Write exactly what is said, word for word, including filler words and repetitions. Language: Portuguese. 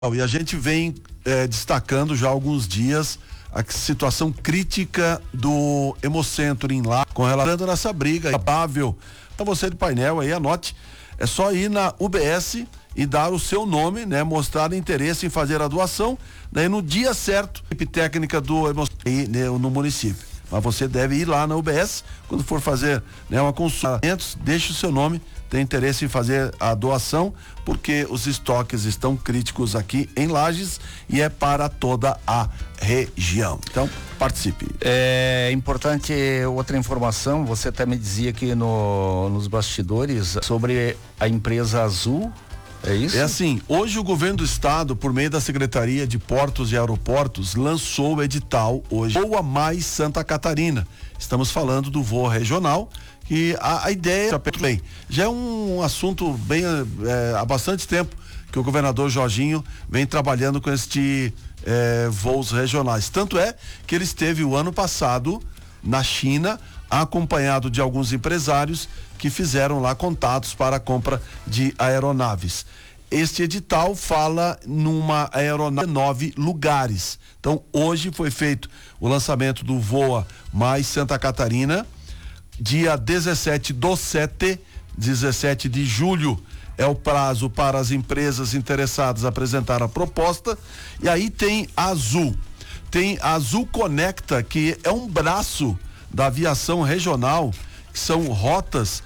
E a gente vem eh, destacando já há alguns dias a situação crítica do Hemocentro lá, com relação nessa briga. Pável. Então você do painel aí, anote, é só ir na U B S e dar o seu nome, né? Mostrar interesse em fazer a doação, daí no dia certo, a equipe técnica do Hemocentro aí, né, no município. Mas você deve ir lá na U B S, quando for fazer, né, uma consulta, deixe o seu nome, tem interesse em fazer a doação, porque os estoques estão críticos aqui em Lages e é para toda a região. Então, participe. É importante outra informação, você até me dizia aqui no, nos bastidores sobre a empresa Azul. É isso? É assim, hoje o governo do estado, por meio da Secretaria de Portos e Aeroportos, lançou o edital hoje, Voa Mais Santa Catarina. Estamos falando do voo regional, que a, a ideia, bem, já é um assunto bem, é, há bastante tempo que o governador Jorginho vem trabalhando com este é, voos regionais. Tanto é que ele esteve o ano passado na China, acompanhado de alguns empresários que fizeram lá contatos para a compra de aeronaves. Este edital fala numa aeronave em nove lugares. Então, hoje foi feito o lançamento do Voa Mais Santa Catarina, dia dezessete do sete, dezessete de julho é o prazo para as empresas interessadas apresentar a proposta. E aí tem a Azul. Tem a Azul Conecta, que é um braço da aviação regional, que são rotas